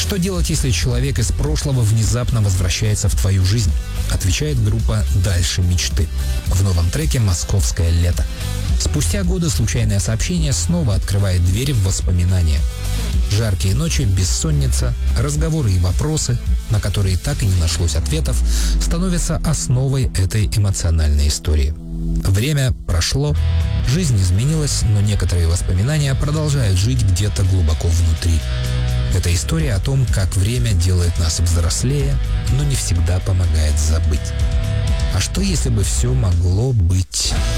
Что делать, если человек из прошлого внезапно возвращается в твою жизнь? Отвечает группа «Дальше мечты» в новом треке «Московское лето». Спустя годы случайное сообщение снова открывает дверь в воспоминания. Жаркие ночи, бессонница, разговоры и вопросы, на которые так и не нашлось ответов, становятся основой этой эмоциональной истории. Время прошло, жизнь изменилась, но некоторые воспоминания продолжают жить где-то глубоко внутри. Это история о том, как время делает нас взрослее, но не всегда помогает забыть. А что, если бы все могло быть